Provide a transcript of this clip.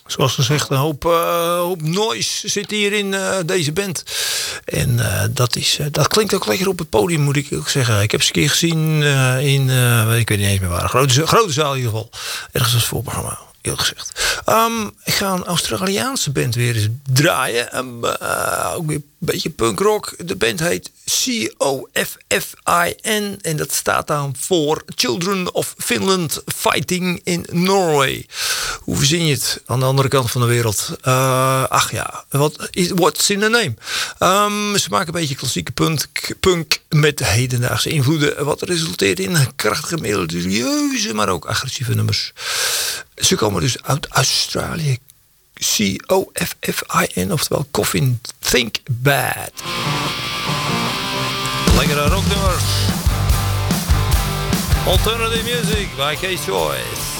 Zoals gezegd, een hoop noise zit hier in deze band. En dat klinkt ook lekker op het podium, moet ik ook zeggen. Ik heb ze een keer gezien in, ik weet niet eens meer waar. Grote zaal in ieder geval. Ergens als voorprogramma. Heel gezegd. Ik ga een Australiaanse band weer eens draaien. Ook weer een beetje punkrock. De band heet COFFIN. En dat staat dan voor Children of Finland Fighting in Norway. Hoe verzin je het aan de andere kant van de wereld? What's in the name? Ze maken een beetje klassieke punk met hedendaagse invloeden. Wat resulteert in krachtige, melodieuze, maar ook agressieve nummers. Ze komen dus uit Australië. COFFIN, oftewel Coffin Think Bad. Lekkere rocknummers. Alternative music by Case Choice.